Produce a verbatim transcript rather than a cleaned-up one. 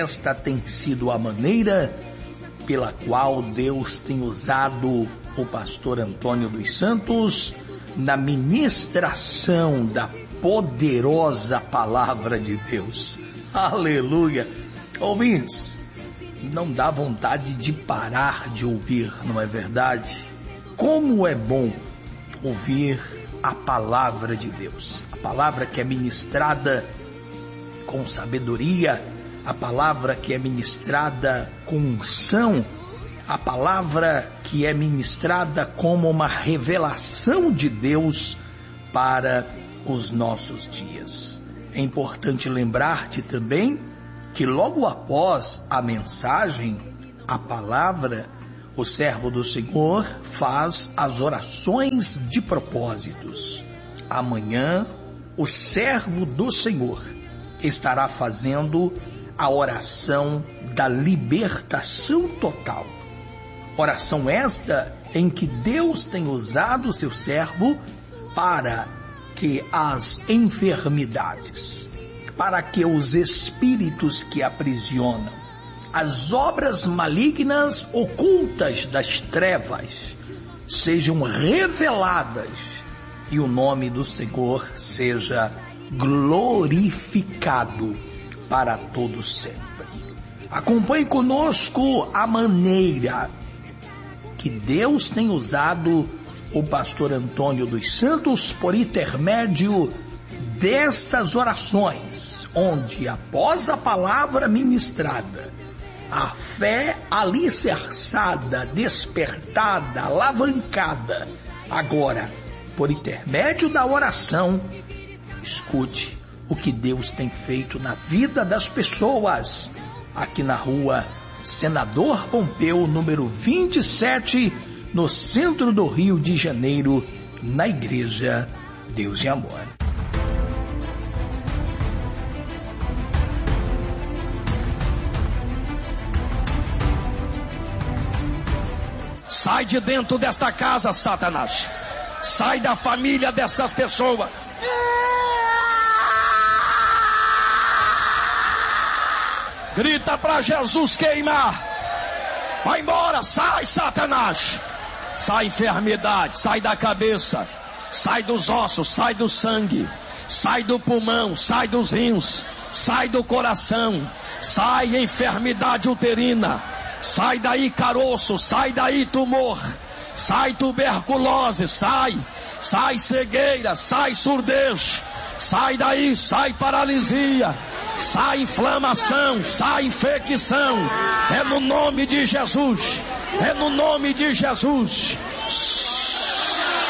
esta tem sido a maneira pela qual Deus tem usado o pastor Antônio dos Santos na ministração da poderosa palavra de Deus. Aleluia! Ouvintes, não dá vontade de parar de ouvir, não é verdade? Como é bom ouvir a palavra de Deus, a palavra que é ministrada com sabedoria, a palavra que é ministrada com unção, a palavra que é ministrada como uma revelação de Deus para os nossos dias. É importante lembrar-te também que logo após a mensagem, a palavra, o servo do Senhor faz as orações de propósitos. Amanhã, o servo do Senhor estará fazendo a oração da libertação total. Oração esta em que Deus tem usado o seu servo para que as enfermidades, para que os espíritos que aprisionam, as obras malignas ocultas das trevas sejam reveladas e o nome do Senhor seja glorificado para todo sempre. Acompanhe conosco a maneira que Deus tem usado o pastor Antônio dos Santos por intermédio destas orações, onde após a palavra ministrada, a fé alicerçada, despertada, alavancada, agora, por intermédio da oração, escute o que Deus tem feito na vida das pessoas, aqui na rua Senador Pompeu, número vinte e sete, no centro do Rio de Janeiro, na Igreja Deus e Amor. Sai de dentro desta casa, Satanás. Sai da família dessas pessoas. Grita para Jesus queimar. Vai embora, sai, Satanás. Sai enfermidade, sai da cabeça, sai dos ossos, sai do sangue, sai do pulmão, sai dos rins, sai do coração, sai enfermidade uterina. Sai daí caroço, sai daí tumor, sai tuberculose, sai, sai cegueira, sai surdez, sai daí, sai paralisia, sai inflamação, sai infecção, é no nome de Jesus, é no nome de Jesus.